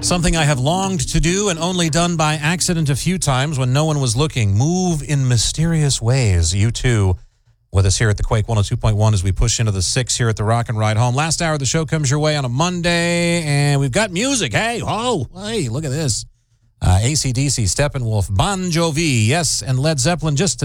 Something I have longed to do and only done by accident a few times when no one was looking. Move in mysterious ways. U2 with us here at the Quake 102.1 as we push into the 6 here at the Rock and Ride Home. Last hour of the show comes your way on a Monday, and we've got music. Hey, look at this. AC/DC, Steppenwolf, Bon Jovi, yes, and Led Zeppelin just